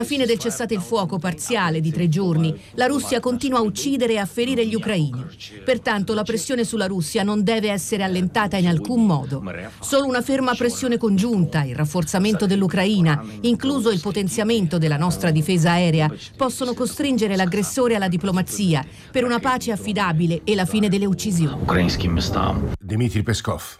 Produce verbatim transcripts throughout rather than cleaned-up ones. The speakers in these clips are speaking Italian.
Alla fine del cessate il fuoco parziale di tre giorni, la Russia continua a uccidere e a ferire gli ucraini. Pertanto la pressione sulla Russia non deve essere allentata in alcun modo. Solo una ferma pressione congiunta, il rafforzamento dell'Ucraina, incluso il potenziamento della nostra difesa aerea, possono costringere l'aggressore alla diplomazia per una pace affidabile e la fine delle uccisioni. Dmitry Peskov.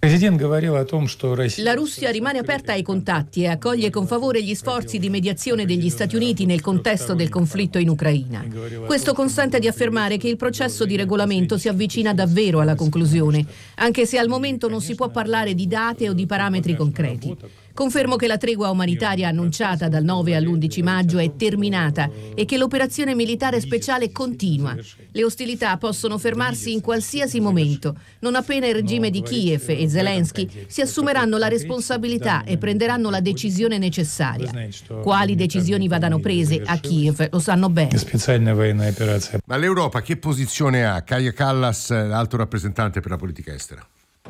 La Russia rimane aperta ai contatti e accoglie con favore gli sforzi di mediazione degli Stati Uniti nel contesto del conflitto in Ucraina. Questo consente di affermare che il processo di regolamento si avvicina davvero alla conclusione, anche se al momento non si può parlare di date o di parametri concreti. Confermo che la tregua umanitaria annunciata dal nove all'undici maggio è terminata e che l'operazione militare speciale continua. Le ostilità possono fermarsi in qualsiasi momento, non appena il regime di Kiev e Zelensky si assumeranno la responsabilità e prenderanno la decisione necessaria. Quali decisioni vadano prese a Kiev lo sanno bene. Ma l'Europa che posizione ha? Kaja Kallas, alto rappresentante per la politica estera.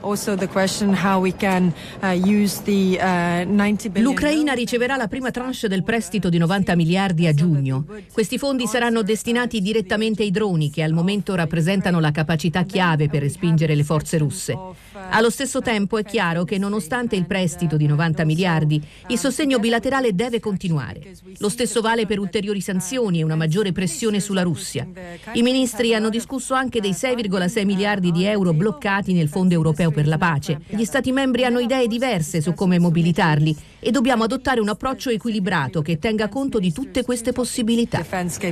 L'Ucraina riceverà la prima tranche del prestito di novanta miliardi a giugno. Questi fondi saranno destinati direttamente ai droni, che al momento rappresentano la capacità chiave per respingere le forze russe. Allo stesso tempo è chiaro che nonostante il prestito di novanta miliardi, il sostegno bilaterale deve continuare. Lo stesso vale per ulteriori sanzioni e una maggiore pressione sulla Russia. I ministri hanno discusso anche dei sei virgola sei miliardi di euro bloccati nel Fondo europeo per la pace. Gli Stati membri hanno idee diverse su come mobilitarli e dobbiamo adottare un approccio equilibrato che tenga conto di tutte queste possibilità.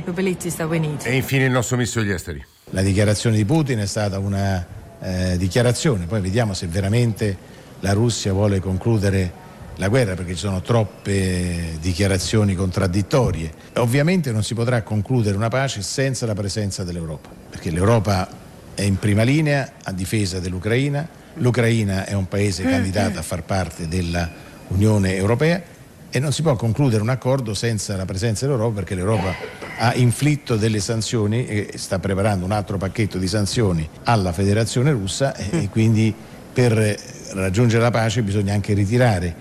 E infine il nostro ministro degli esteri. La dichiarazione di Putin è stata una eh, dichiarazione, poi vediamo se veramente la Russia vuole concludere la guerra, perché ci sono troppe dichiarazioni contraddittorie. Ovviamente non si potrà concludere una pace senza la presenza dell'Europa, perché l'Europa è in prima linea a difesa dell'Ucraina. L'Ucraina è un paese candidato a far parte dell'Unione Europea e non si può concludere un accordo senza la presenza dell'Europa, perché l'Europa ha inflitto delle sanzioni e sta preparando un altro pacchetto di sanzioni alla Federazione Russa e quindi per raggiungere la pace bisogna anche ritirare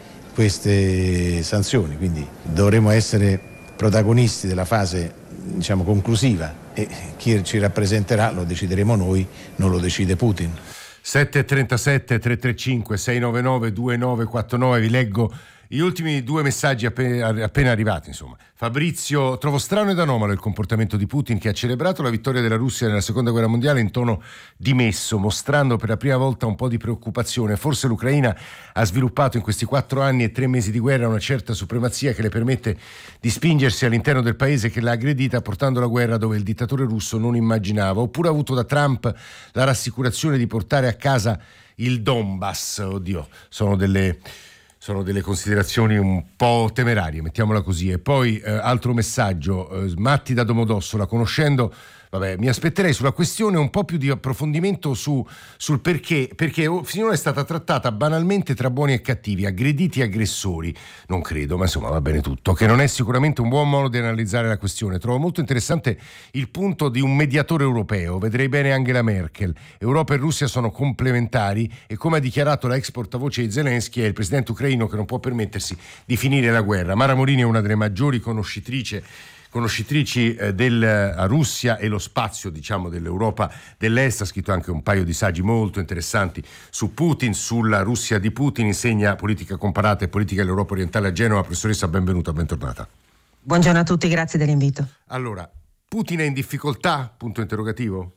queste sanzioni, quindi dovremo essere protagonisti della fase, diciamo, conclusiva, e chi ci rappresenterà lo decideremo noi, non lo decide Putin. sette e trentasette tre tre cinque sei nove nove due nove quattro nove, vi leggo gli ultimi due messaggi appena, appena arrivati. Insomma, Fabrizio: trovo strano ed anomalo il comportamento di Putin, che ha celebrato la vittoria della Russia nella seconda guerra mondiale in tono dimesso, mostrando per la prima volta un po' di preoccupazione. Forse l'Ucraina ha sviluppato in questi quattro anni e tre mesi di guerra una certa supremazia che le permette di spingersi all'interno del paese che l'ha aggredita, portando la guerra dove il dittatore russo non immaginava. Oppure ha avuto da Trump la rassicurazione di portare a casa il Donbass. Oddio, sono delle... Sono delle considerazioni un po' temerarie, mettiamola così. E poi eh, altro messaggio, eh, Matti da Domodossola: conoscendo, vabbè, mi aspetterei sulla questione un po' più di approfondimento su, sul perché, perché finora è stata trattata banalmente tra buoni e cattivi, aggrediti e aggressori. Non credo, ma insomma va bene tutto, che non è sicuramente un buon modo di analizzare la questione. Trovo molto interessante il punto di un mediatore europeo, vedrei bene Angela Merkel. Europa e Russia sono complementari e, come ha dichiarato la ex portavoce di Zelensky, è il presidente ucraino che non può permettersi di finire la guerra. Mara Morini è una delle maggiori conoscitrici conoscitrici eh, della Russia e lo spazio, diciamo, dell'Europa dell'Est. Ha scritto anche un paio di saggi molto interessanti su Putin, sulla Russia di Putin. Insegna politica comparata e politica dell'Europa orientale a Genova. Professoressa, benvenuta, bentornata. Buongiorno a tutti, grazie dell'invito. Allora, Putin è in difficoltà? Punto interrogativo.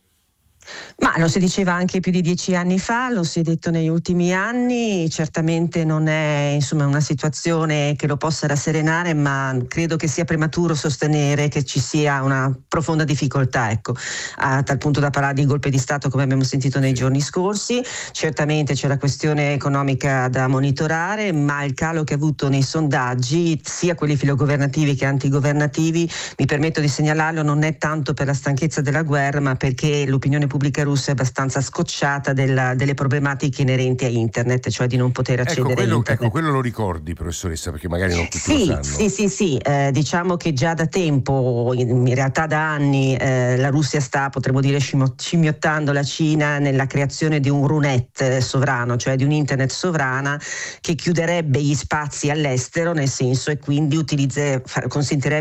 Ma lo si diceva anche più di dieci anni fa, lo si è detto negli ultimi anni, certamente non è, insomma, una situazione che lo possa rasserenare, ma credo che sia prematuro sostenere che ci sia una profonda difficoltà, ecco, a tal punto da parlare di golpe di Stato come abbiamo sentito nei giorni scorsi. Certamente c'è la questione economica da monitorare, ma il calo che ha avuto nei sondaggi, sia quelli filogovernativi che antigovernativi, mi permetto di segnalarlo, non è tanto per la stanchezza della guerra, ma perché l'opinione Repubblica Russa è abbastanza scocciata della, delle problematiche inerenti a internet, cioè di non poter accedere ecco, quello, a internet. Ecco, quello lo ricordi, professoressa, perché magari non tutti sì, lo sanno. Sì, sì, sì, eh, diciamo che già da tempo, in, in realtà da anni, eh, la Russia sta, potremmo dire, scimmiottando la Cina nella creazione di un RUNET sovrano, cioè di un internet sovrana che chiuderebbe gli spazi all'estero, nel senso, e quindi utilizze, consentirebbe